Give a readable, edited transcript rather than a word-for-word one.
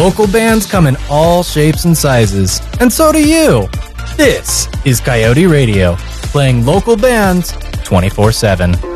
Local bands come in all shapes and sizes, and so do you. This is Coyote Radio, playing local bands 24/7.